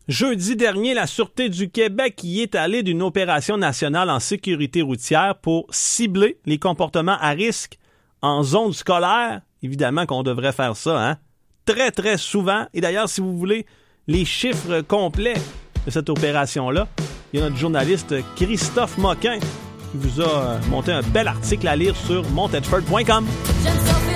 Jeudi dernier, la Sûreté du Québec y est allée d'une opération nationale en sécurité routière pour cibler les comportements à risque en zone scolaire. Évidemment qu'on devrait faire ça, hein? Très, très souvent. Et d'ailleurs, si vous voulez les chiffres complets de cette opération-là, il y a notre journaliste Christophe Moquin qui vous a monté un bel article à lire sur montedford.com.